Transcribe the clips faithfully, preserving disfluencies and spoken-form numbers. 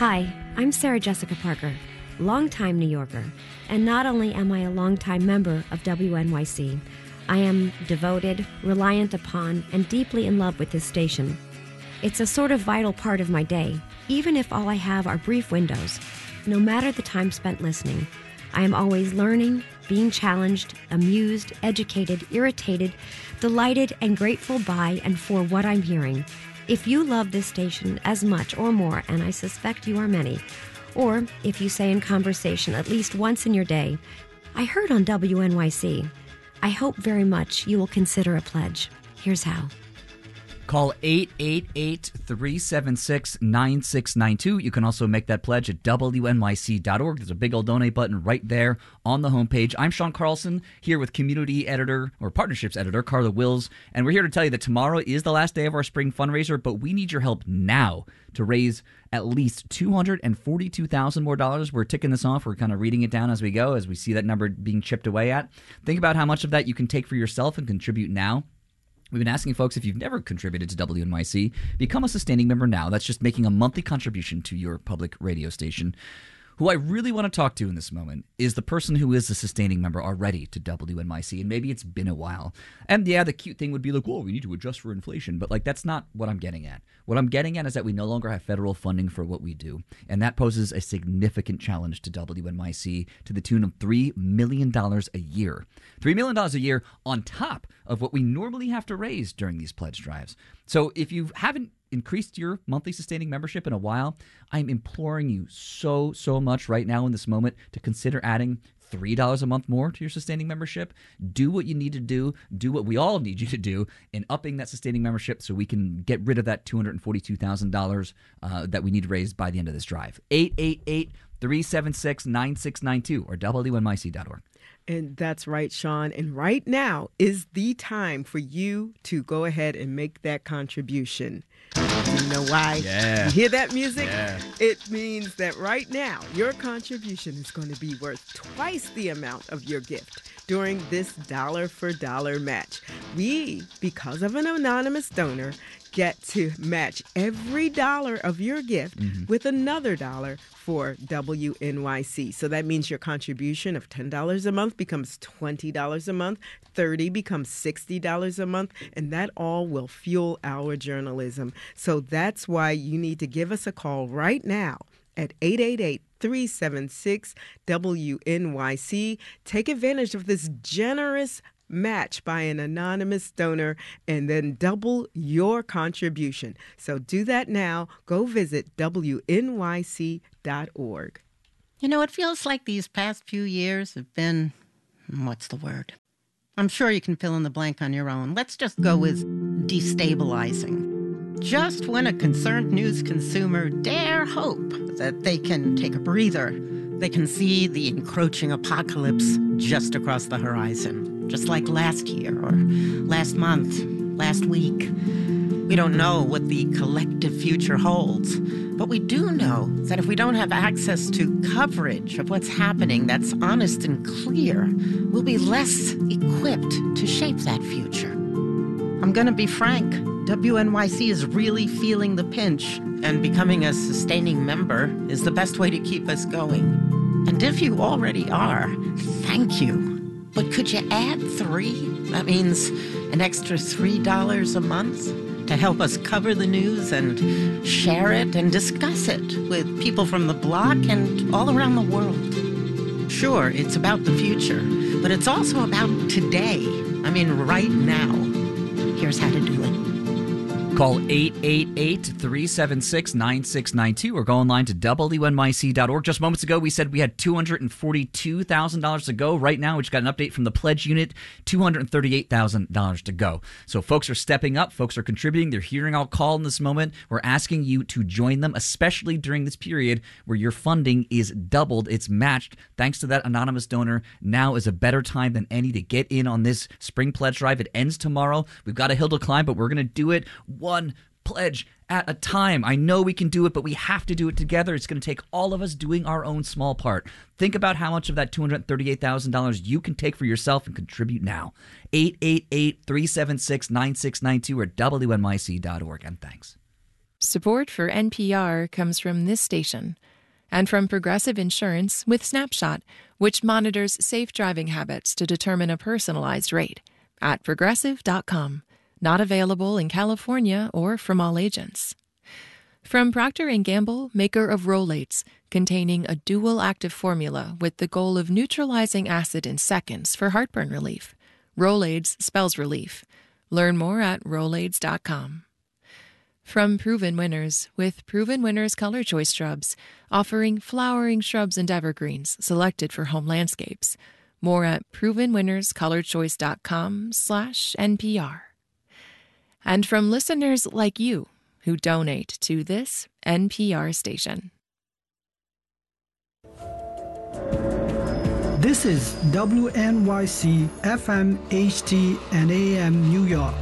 Hi, I'm Sarah Jessica Parker, longtime New Yorker, and not only am I a longtime member of W N Y C, I am devoted, reliant upon, and deeply in love with this station. It's a sort of vital part of my day, even if all I have are brief windows. No matter the time spent listening, I am always learning, being challenged, amused, educated, irritated, delighted, and grateful by and for what I'm hearing. If you love this station as much or more, and I suspect you are many, or if you say in conversation at least once in your day, I heard on W N Y C, I hope very much you will consider a pledge. Here's how. Call eight eight eight, three seven six, nine six nine two. You can also make that pledge at W N Y C dot org. There's a big old donate button right there on the homepage. I'm Sean Carlson, here with community editor or partnerships editor Carla Wills, and we're here to tell you that tomorrow is the last day of our spring fundraiser, but we need your help now to raise at least two hundred forty-two thousand dollars more dollars. We're ticking this off. We're kind of reading it down as we go, as we see that number being chipped away at. Think about how much of that you can take for yourself and contribute now. We've been asking folks, if you've never contributed to W N Y C, become a sustaining member now. That's just making a monthly contribution to your public radio station. Who I really want to talk to in this moment is the person who is a sustaining member already to W N Y C, and maybe it's been a while. And yeah, the cute thing would be like, whoa, we need to adjust for inflation, but like that's not what I'm getting at. What I'm getting at is that we no longer have federal funding for what we do, and that poses a significant challenge to W N Y C to the tune of three million dollars a year. three million dollars a year on top of what we normally have to raise during these pledge drives. So if you haven't increased your monthly sustaining membership in a while, I'm imploring you so, so much right now in this moment to consider adding three dollars a month more to your sustaining membership. Do what you need to do. Do what we all need you to do in upping that sustaining membership so we can get rid of that two hundred forty-two thousand dollars uh, that we need raised by the end of this drive. eight eight eight, three seven six, nine six nine two or W N Y C dot org. And that's right, Sean. And right now is the time for you to go ahead and make that contribution. You know why? Yeah. You hear that music? Yeah. It means that right now your contribution is going to be worth twice the amount of your gift during this dollar for dollar match. We, because of an anonymous donor, get to match every dollar of your gift mm-hmm. with another dollar for W N Y C. So that means your contribution of ten dollars a month becomes twenty dollars a month, thirty dollars becomes sixty dollars a month, and that all will fuel our journalism. So that's why you need to give us a call right now at eight eight eight, three seven six, W N Y C. Take advantage of this generous match by an anonymous donor and then double your contribution. So do that now. Go visit W N Y C dot org. You know, it feels like these past few years have been, what's the word? I'm sure you can fill in the blank on your own. Let's just go with destabilizing. Just when a concerned news consumer dare hope that they can take a breather, they can see the encroaching apocalypse just across the horizon. Just like last year or last month, last week. We don't know what the collective future holds, but we do know that if we don't have access to coverage of what's happening that's honest and clear, we'll be less equipped to shape that future. I'm going to be frank. W N Y C is really feeling the pinch, and becoming a sustaining member is the best way to keep us going. And if you already are, thank you. But could you add three? That means an extra three dollars a month to help us cover the news and share it and discuss it with people from the block and all around the world. Sure, it's about the future, but it's also about today. I mean, right now. Here's how to do it. Call eight eight eight, three seven six, nine six nine two or go online to W N Y C dot org. Just moments ago, we said we had two hundred forty-two thousand dollars to go. Right now, we just got an update from the pledge unit, two hundred thirty-eight thousand dollars to go. So folks are stepping up. Folks are contributing. They're hearing our call in this moment. We're asking you to join them, especially during this period where your funding is doubled. It's matched. Thanks to that anonymous donor, now is a better time than any to get in on this spring pledge drive. It ends tomorrow. We've got a hill to climb, but we're going to do it one pledge at a time. I know we can do it, but we have to do it together. It's going to take all of us doing our own small part. Think about how much of that two hundred thirty-eight thousand dollars you can take for yourself and contribute now. eight eight eight, three seven six, nine six nine two or W N Y C dot org. And thanks. Support for N P R comes from this station and from Progressive Insurance with Snapshot, which monitors safe driving habits to determine a personalized rate at progressive dot com. Not available in California or from all agents. From Procter and Gamble, maker of Rolaids, containing a dual active formula with the goal of neutralizing acid in seconds for heartburn relief. Rolaids spells relief. Learn more at rolaids dot com. From Proven Winners, with Proven Winners Color Choice Shrubs, offering flowering shrubs and evergreens selected for home landscapes. More at proven winners color choice dot com slash N P R. And from listeners like you who donate to this N P R station. This is W N Y C F M H T and A M New York.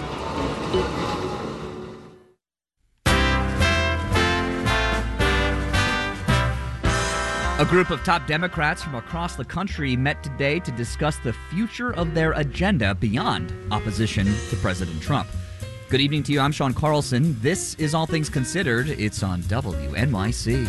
A group of top Democrats from across the country met today to discuss the future of their agenda beyond opposition to President Trump. Good evening to you. I'm Sean Carlson. This is All Things Considered. It's on W N Y C.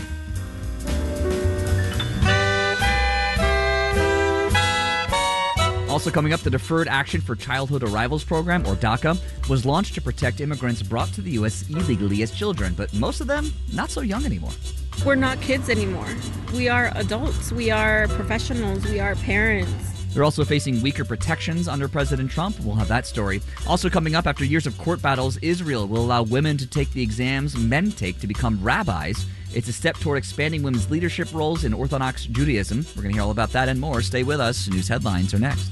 Also coming up, the Deferred Action for Childhood Arrivals program, or DACA, was launched to protect immigrants brought to the U S illegally as children, but most of them not so young anymore. We're not kids anymore. We are adults. We are professionals. We are parents. They're also facing weaker protections under President Trump. We'll have that story. Also coming up, after years of court battles, Israel will allow women to take the exams men take to become rabbis. It's a step toward expanding women's leadership roles in Orthodox Judaism. We're going to hear all about that and more. Stay with us. News headlines are next.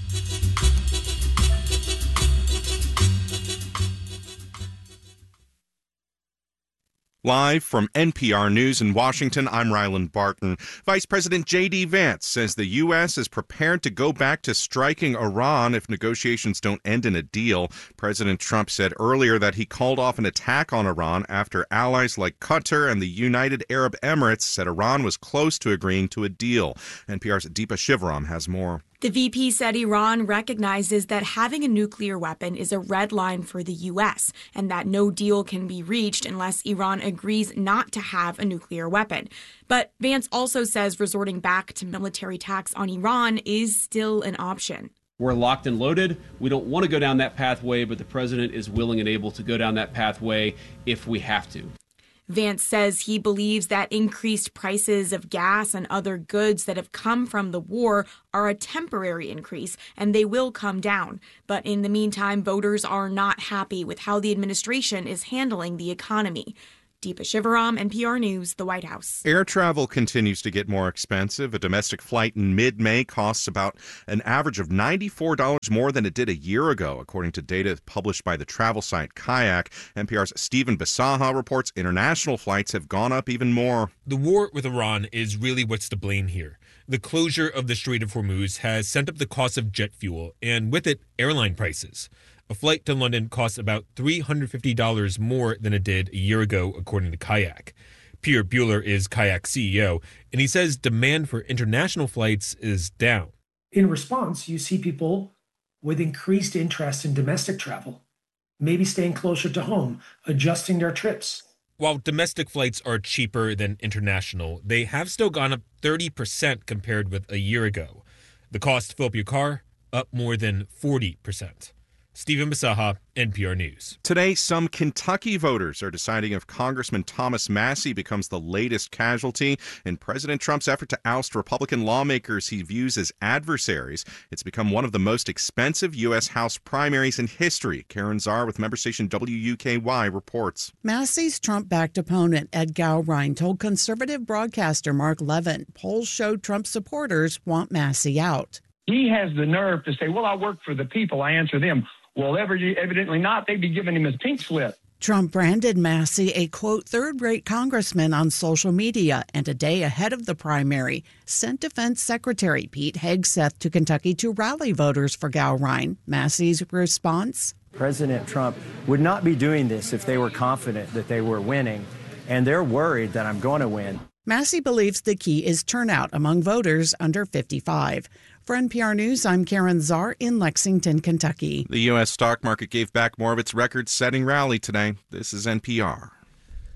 Live from N P R News in Washington, I'm Ryland Barton. Vice President J D. Vance says the U S is prepared to go back to striking Iran if negotiations don't end in a deal. President Trump said earlier that he called off an attack on Iran after allies like Qatar and the United Arab Emirates said Iran was close to agreeing to a deal. N P R's Deepa Shivaram has more. The V P said Iran recognizes that having a nuclear weapon is a red line for the U S and that no deal can be reached unless Iran agrees not to have a nuclear weapon. But Vance also says resorting back to military attacks on Iran is still an option. We're locked and loaded. We don't want to go down that pathway, but the president is willing and able to go down that pathway if we have to. Vance says he believes that increased prices of gas and other goods that have come from the war are a temporary increase, and they will come down. But in the meantime, voters are not happy with how the administration is handling the economy. Deepa Shivaram, N P R News, the White House. Air travel continues to get more expensive. A domestic flight in mid-May costs about an average of ninety-four dollars more than it did a year ago, according to data published by the travel site Kayak. N P R's Stephen Bisaha reports international flights have gone up even more. The war with Iran is really what's to blame here. The closure of the Strait of Hormuz has sent up the cost of jet fuel, and with it, airline prices. A flight to London costs about three hundred fifty dollars more than it did a year ago, according to Kayak. Pierre Bueller is Kayak's C E O, and he says demand for international flights is down. In response, you see people with increased interest in domestic travel, maybe staying closer to home, adjusting their trips. While domestic flights are cheaper than international, they have still gone up thirty percent compared with a year ago. The cost to fill up your car, up more than forty percent. Stephen Bisaha, N P R News. Today, some Kentucky voters are deciding if Congressman Thomas Massie becomes the latest casualty in President Trump's effort to oust Republican lawmakers he views as adversaries. It's become one of the most expensive U S. House primaries in history. Karen Czar with member station W U K Y reports. Massie's Trump-backed opponent, Ed Gowrine, told conservative broadcaster Mark Levin polls showed Trump supporters want Massie out. He has the nerve to say, well, I work for the people, I answer them. Well, evidently not. They'd be giving him his pink slip. Trump branded Massie a, quote, third-rate congressman on social media, and a day ahead of the primary, sent Defense Secretary Pete Hegseth to Kentucky to rally voters for Gowrine. Massie's response? President Trump would not be doing this if they were confident that they were winning, and they're worried that I'm going to win. Massie believes the key is turnout among voters under fifty-five. For N P R News, I'm Karen Czar in Lexington, Kentucky. The U S stock market gave back more of its record-setting rally today. This is N P R.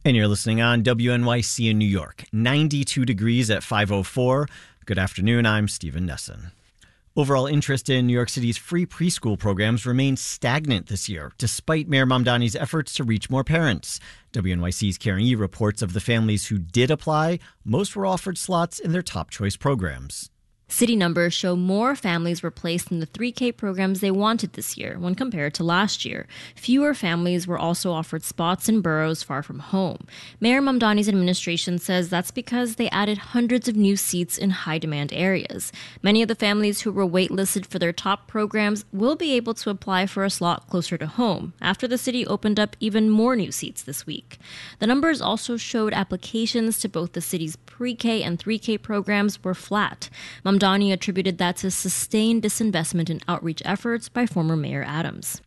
And you're listening on W N Y C in New York. ninety-two degrees at five oh four. Good afternoon, I'm Stephen Nesson. Overall interest in New York City's free preschool programs remains stagnant this year, despite Mayor Mamdani's efforts to reach more parents. W N Y C's Karen Yee reports of the families who did apply, most were offered slots in their top choice programs. City numbers show more families were placed in the three K programs they wanted this year when compared to last year. Fewer families were also offered spots in boroughs far from home. Mayor Mamdani's administration says that's because they added hundreds of new seats in high-demand areas. Many of the families who were waitlisted for their top programs will be able to apply for a slot closer to home after the city opened up even more new seats this week. The numbers also showed applications to both the city's pre-K and three K programs were flat. Mamdani attributed that to sustained disinvestment in outreach efforts by former Mayor Adams.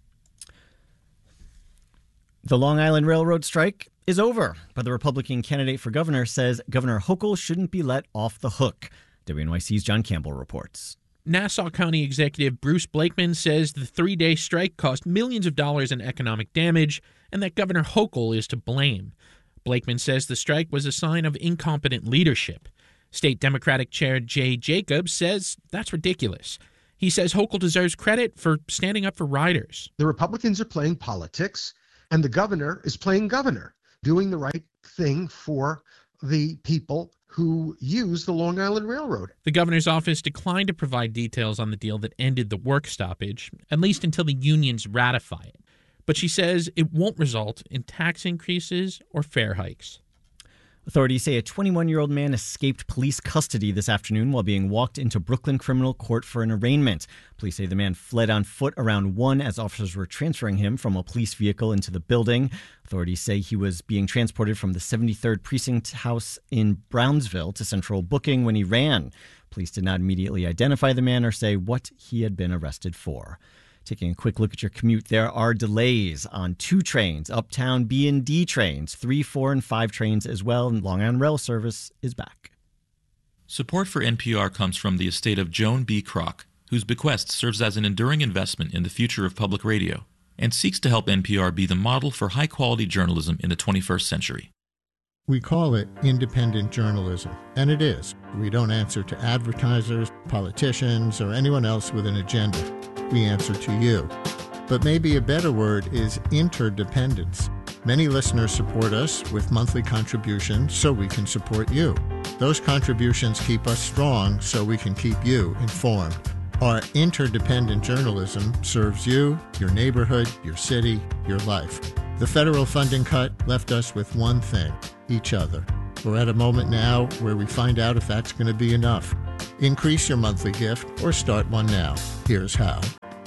The Long Island Railroad strike is over, but the Republican candidate for governor says Governor Hochul shouldn't be let off the hook. W N Y C's John Campbell reports. Nassau County Executive Bruce Blakeman says the three-day strike cost millions of dollars in economic damage and that Governor Hochul is to blame. Blakeman says the strike was a sign of incompetent leadership. State Democratic Chair Jay Jacobs says that's ridiculous. He says Hochul deserves credit for standing up for riders. The Republicans are playing politics, and the governor is playing governor, doing the right thing for the people who use the Long Island Railroad. The governor's office declined to provide details on the deal that ended the work stoppage, at least until the unions ratify it. But she says it won't result in tax increases or fare hikes. Authorities say a twenty-one-year-old man escaped police custody this afternoon while being walked into Brooklyn Criminal Court for an arraignment. Police say the man fled on foot around one as officers were transferring him from a police vehicle into the building. Authorities say he was being transported from the seventy-third Precinct House in Brownsville to Central Booking when he ran. Police did not immediately identify the man or say what he had been arrested for. Taking a quick look at your commute, there are delays on two trains, Uptown B and D trains, three, four, and five trains as well, and Long Island Rail Service is back. Support for N P R comes from the estate of Joan B. Kroc, whose bequest serves as an enduring investment in the future of public radio and seeks to help N P R be the model for high-quality journalism in the twenty-first century. We call it independent journalism, and it is. We don't answer to advertisers, politicians, or anyone else with an agenda. We answer to you. But maybe a better word is interdependence. Many listeners support us with monthly contributions so we can support you. Those contributions keep us strong so we can keep you informed. Our interdependent journalism serves you, your neighborhood, your city, your life. The federal funding cut left us with one thing, each other. We're at a moment now where we find out if that's going to be enough. Increase your monthly gift or start one now. Here's how.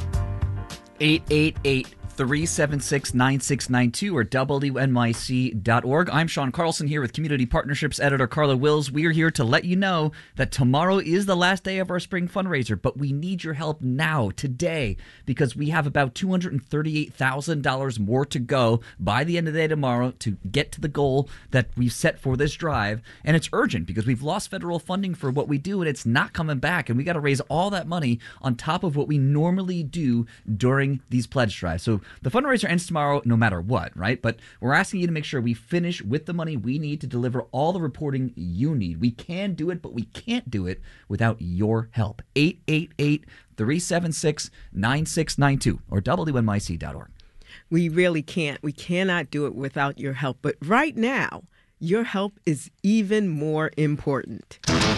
eight eight eight, three seven six, nine six nine two or W N Y C dot org. I'm Sean Carlson here with Community Partnerships editor Carla Wills. We are here to let you know that tomorrow is the last day of our spring fundraiser, but we need your help now, today, because we have about two hundred thirty-eight thousand dollars more to go by the end of the day tomorrow to get to the goal that we've set for this drive. And it's urgent because we've lost federal funding for what we do and it's not coming back. And we got to raise all that money on top of what we normally do during these pledge drives. So the fundraiser ends tomorrow no matter what, right? But we're asking you to make sure we finish with the money we need to deliver all the reporting you need. We can do it, but we can't do it without your help. eight eight eight, three seven six, nine six nine two or W N Y C dot org. We really can't. We cannot do it without your help. But right now, your help is even more important.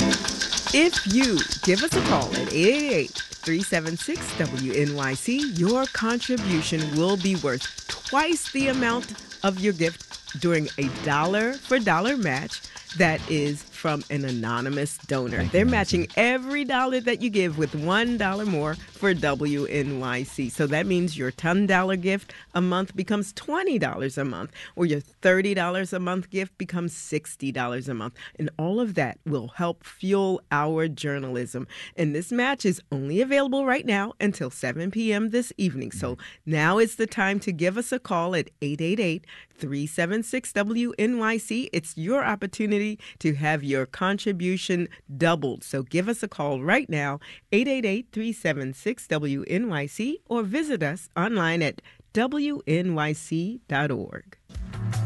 If you give us a call at eight eight eight, three seven six, W N Y C, your contribution will be worth twice the amount of your gift during a dollar for dollar match that is from an anonymous donor. They're matching every dollar that you give with one dollar more for W N Y C. So that means your ten dollars gift a month becomes twenty dollars a month, or your thirty dollars a month gift becomes sixty dollars a month. And all of that will help fuel our journalism. And this match is only available right now until seven p.m. this evening. So now is the time to give us a call at eight eight eight, three seven six, W N Y C. It's your opportunity to have your contribution doubled. So give us a call right now, eight eight eight, three seven six, W N Y C, or visit us online at W N Y C dot org.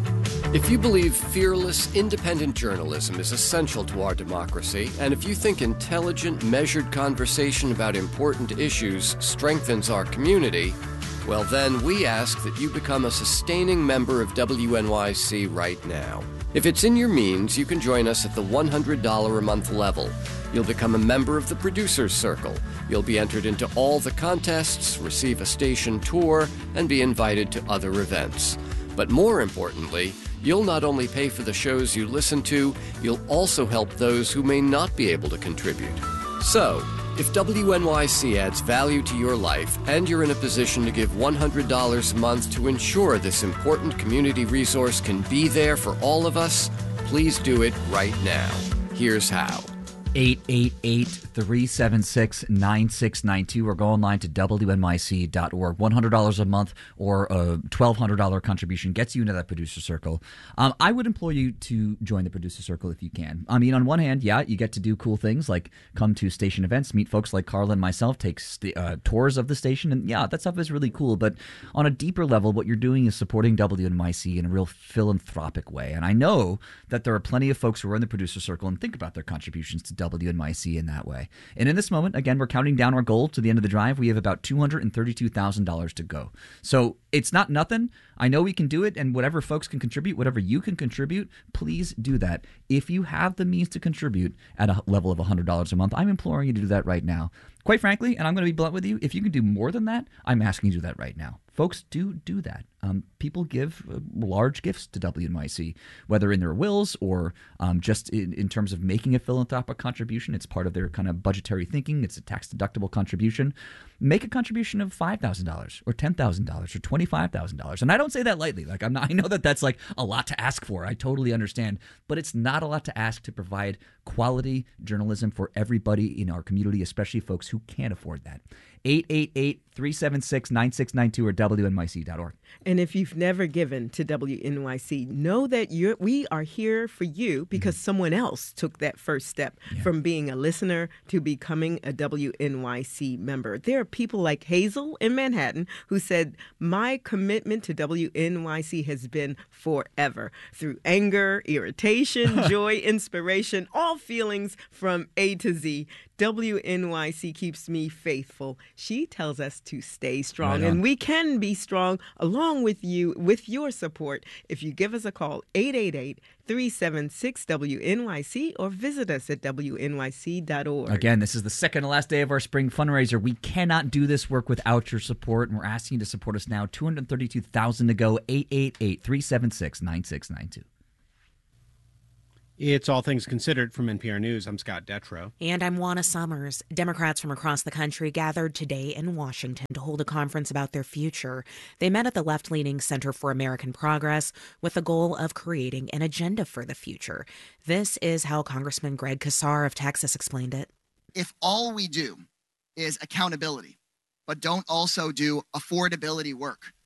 If you believe fearless, independent journalism is essential to our democracy, and if you think intelligent, measured conversation about important issues strengthens our community, well then we ask that you become a sustaining member of W N Y C right now. If it's in your means, you can join us at the one hundred dollars a month level. You'll become a member of the Producers Circle. You'll be entered into all the contests, receive a station tour, and be invited to other events. But more importantly, you'll not only pay for the shows you listen to, you'll also help those who may not be able to contribute. So, if W N Y C adds value to your life and you're in a position to give one hundred dollars a month to ensure this important community resource can be there for all of us, please do it right now. Here's how. eight eight eight, three seven six, nine six nine two or go online to W N Y C dot org. one hundred dollars a month or a twelve hundred dollars contribution gets you into that producer circle. Um, I would implore you to join the producer circle if you can. I mean, on one hand, yeah, you get to do cool things like come to station events, meet folks like Carla and myself, take st- uh, tours of the station, and yeah, that stuff is really cool. But on a deeper level, what you're doing is supporting W N Y C in a real philanthropic way. And I know that there are plenty of folks who are in the producer circle and think about their contributions to W N Y C in that way. And in this moment, again, we're counting down our goal to the end of the drive. We have about two hundred thirty-two thousand dollars to go. So it's not nothing. I know we can do it, and whatever folks can contribute, whatever you can contribute, please do that. If you have the means to contribute at a level of one hundred dollars a month, I'm imploring you to do that right now. Quite frankly, and I'm going to be blunt with you, if you can do more than that, I'm asking you to do that right now. Folks, do do that. Um, people give uh, large gifts to W N Y C, whether in their wills or um, just in, in terms of making a philanthropic contribution. It's part of their kind of budgetary thinking. It's a tax-deductible contribution. Make a contribution of five thousand dollars or ten thousand dollars or twenty-five thousand dollars. And I don't say that lightly. Like I'm not, I know that that's like a lot to ask for. I totally understand. But it's not a lot to ask to provide quality journalism for everybody in our community, especially folks who can't afford that. eight eight eight, three seven six, nine six nine two or W N Y C dot org. And if you've never given to W N Y C, know that you're, we are here for you because mm-hmm. someone else took that first step yeah. from being a listener to becoming a W N Y C member. There are people like Hazel in Manhattan who said, my commitment to W N Y C has been forever. Through anger, irritation, joy, inspiration, all feelings from A to Z. W N Y C keeps me faithful. She tells us to stay strong, right and we can be strong along with you, with your support. If you give us a call, eight eight eight, three seven six, W N Y C, or visit us at W N Y C dot org. Again, this is the second to last day of our spring fundraiser. We cannot do this work without your support, and we're asking you to support us now. two hundred thirty-two thousand to go, eight eight eight, three seven six, nine six nine two. It's All Things Considered from N P R News. I'm Scott Detrow. And I'm Juana Summers. Democrats from across the country gathered today in Washington to hold a conference about their future. They met at the left-leaning Center for American Progress with the goal of creating an agenda for the future. This is how Congressman Greg Casar of Texas explained it. If all we do is accountability, but don't also do affordability work,